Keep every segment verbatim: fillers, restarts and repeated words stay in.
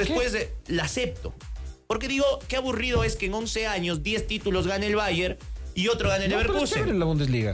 después eh, la acepto. Porque digo, qué aburrido es que en once años, diez títulos gane el Bayern y otro gane el no, Leverkusen. Pero en la Bundesliga.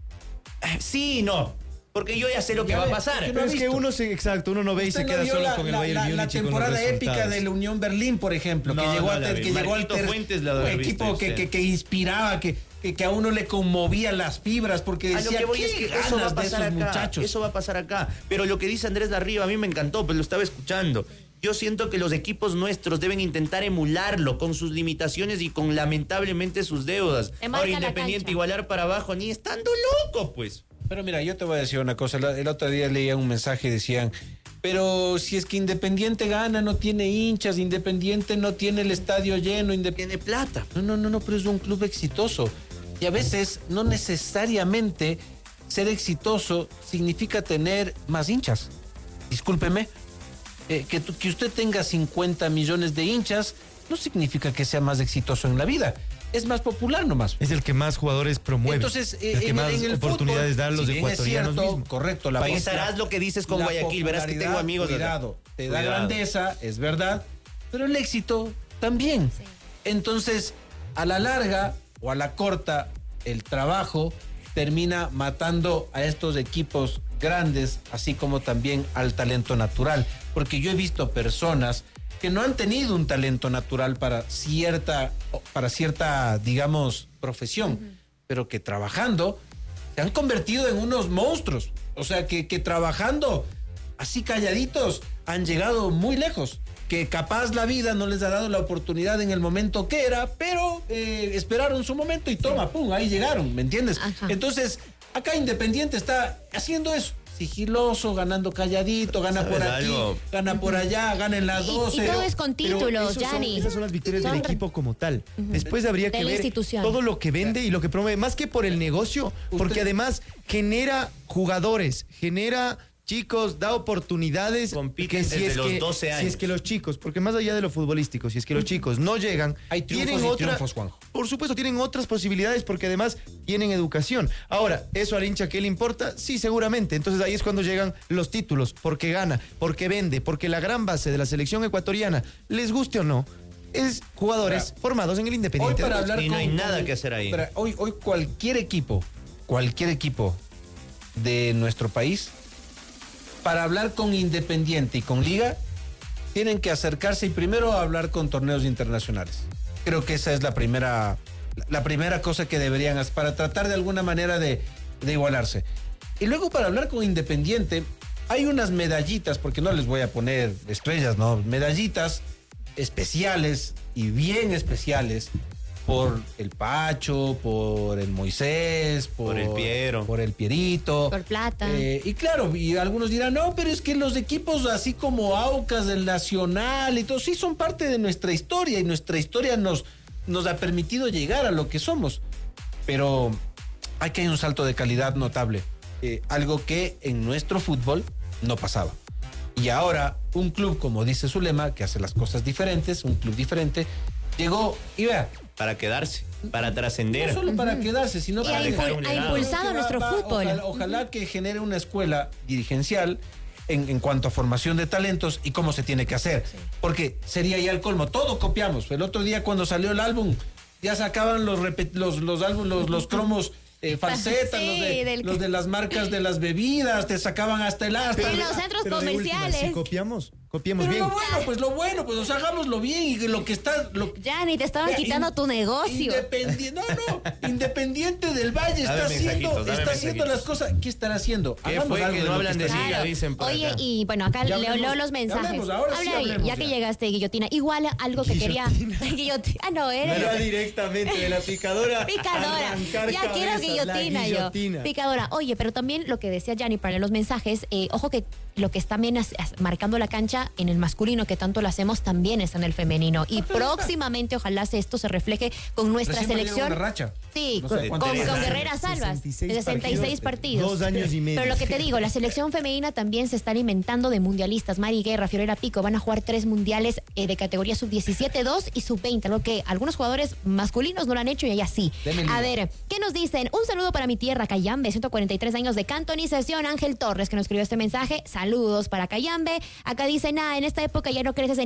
Sí, no. Porque yo ya sé lo que ya va a ve, pasar. Pero es que uno se, exacto, uno no ve y se queda no solo la, con el la, Bayern la, Múnich. La temporada épica de la Unión Berlín, por ejemplo, no, que llegó, no, a, ter, que llegó al ter, Fuentes la un equipo que, que, que inspiraba, que, que, que a uno le conmovía las fibras, porque decía, a lo que voy ¿qué es que ganas eso va a de pasar esos acá, muchachos? Eso va a pasar acá. Pero lo que dice Andrés Darriba a mí me encantó, pues lo estaba escuchando. Yo siento que los equipos nuestros deben intentar emularlo con sus limitaciones y con lamentablemente sus deudas. Ahora Independiente igualar para abajo, ni estando loco, pues. Pero mira, yo te voy a decir una cosa. El otro día leía un mensaje y decían, pero si es que Independiente gana, no tiene hinchas, Independiente no tiene el estadio lleno, Independiente tiene plata. No, no, no, no, pero es un club exitoso. Y a veces no necesariamente ser exitoso significa tener más hinchas. Discúlpeme. Eh, que, que usted tenga cincuenta millones de hinchas no significa que sea más exitoso en la vida. Es más popular nomás. Es el que más jugadores promueve. Entonces, eh, el que en, más en el oportunidades fútbol, da a los si ecuatorianos cierto, mismos. correcto. La Pensarás lo que dices con Guayaquil, verás que tengo amigos. Cuidado, te da Cuidado. grandeza, es verdad, pero el éxito también. Sí. Entonces, a la larga o a la corta, el trabajo termina matando a estos equipos grandes, así como también al talento natural. Porque yo he visto personas que no han tenido un talento natural para cierta, para cierta, digamos, profesión, uh-huh. pero que trabajando se han convertido en unos monstruos. O sea, que, que trabajando así calladitos han llegado muy lejos. Que capaz la vida no les ha dado la oportunidad en el momento que era, pero eh, esperaron su momento y toma, pum, ahí llegaron, ¿me entiendes? Ajá. Entonces, acá Independiente está haciendo eso. Sigiloso, ganando calladito, gana por aquí, algo? gana por allá, gana en las doce. Y, y todo es con títulos, Gianni. Esas son las victorias son... del equipo como tal. Uh-huh. Después habría de que ver todo lo que vende y lo que promueve, más que por el negocio, ¿Usted? porque además genera jugadores, genera chicos, da oportunidades. Compiten que si desde es los que, doce años. Si es que los chicos, porque más allá de lo futbolístico, si es que los chicos no llegan, hay triunfos tienen y otra, triunfos, Juanjo. Por supuesto, tienen otras posibilidades porque además tienen educación. Ahora, ¿eso al hincha qué le importa? Sí, seguramente. Entonces ahí es cuando llegan los títulos, porque gana, porque vende, porque la gran base de la selección ecuatoriana, les guste o no, es jugadores para, formados en el Independiente. Hoy para hablar y no con, hay nada con, que hacer ahí. Para, hoy, hoy cualquier equipo, cualquier equipo de nuestro país, para hablar con Independiente y con Liga, tienen que acercarse y primero hablar con torneos internacionales. Creo que esa es la primera, la primera cosa que deberían hacer para tratar de alguna manera de, de igualarse. Y luego para hablar con Independiente, hay unas medallitas, porque no les voy a poner estrellas, no, medallitas especiales y bien especiales por el Pacho, por el Moisés, por, por el Piero, por el Pierito, por Plata. Eh, y claro, y algunos dirán, no, pero es que los equipos así como Aucas, del Nacional y todo, sí son parte de nuestra historia y nuestra historia nos, nos ha permitido llegar a lo que somos. Pero aquí hay un salto de calidad notable, eh, algo que en nuestro fútbol no pasaba. Y ahora un club, como dice su lema, que hace las cosas diferentes, un club diferente, llegó y vea, para quedarse, para trascender. No solo para quedarse, sino y para ha dejar impul- un ha legado. impulsado nuestro va, fútbol. Ojalá, ojalá que genere una escuela dirigencial en, en cuanto a formación de talentos y cómo se tiene que hacer. Sí. Porque sería ya el colmo. Todo copiamos. El otro día cuando salió el álbum, ya sacaban los repet- los, los álbumes, los, los cromos eh, falsetas, sí, los, de, del... los de las marcas de las bebidas, te sacaban hasta el hasta. En los centros pero comerciales. Última, si copiamos. Copiemos pero bien. lo bueno, pues lo bueno, pues o sea, hagámoslo bien y lo que está... Lo... Ya, ni te estaban ya, quitando in, tu negocio. Independiente, no, no, Independiente del Valle está haciendo, está haciendo las cosas. ¿Qué estará haciendo? ¿Qué fue que no hablan de Liga, dicen por Oye, acá. y bueno, acá leo, hablemos, leo los mensajes. Hablemos, ahora Habla sí ahí, hablemos, ya, ya que llegaste, Guillotina. Igual algo que quería... Guillotina. Ah, no, eres... Era directamente de la picadora. Picadora. Ya quiero Guillotina, guillotina yo. Picadora. Oye, pero también lo que decía Gianni para leer los mensajes, eh, ojo que lo que está también marcando la cancha en el masculino, que tanto lo hacemos, también está en el femenino. Y próximamente, ojalá esto se refleje con nuestra Recién selección. Una racha. Sí, no con, sé, con, con Guerrera Salvas, de sesenta y seis partidos. Dos años y medio. Pero lo que te digo, la selección femenina también se está alimentando de mundialistas. Mari Guerra, Fiorella Pico, van a jugar tres mundiales eh, de categoría sub diecisiete, dos y sub veinte, algo que algunos jugadores masculinos no lo han hecho y ella sí. A ver, ¿qué nos dicen? Un saludo para mi tierra, Cayambe, ciento cuarenta y tres años de cantonización. Ángel Torres, que nos escribió este mensaje. Saludos para Cayambe. Acá dice, nada, en esta época ya no creces en